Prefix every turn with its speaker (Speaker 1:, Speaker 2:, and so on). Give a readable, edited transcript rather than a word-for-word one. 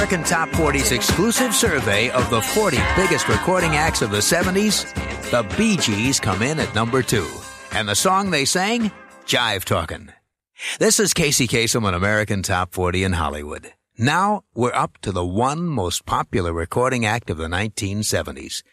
Speaker 1: American Top 40's exclusive survey of the 40 biggest recording acts of the 70s, the Bee Gees come in at number 2. And the song they sang? Jive Talkin'. This is Casey Kasem on American Top 40 in Hollywood. Now we're up to the one most popular recording act of the 1970s.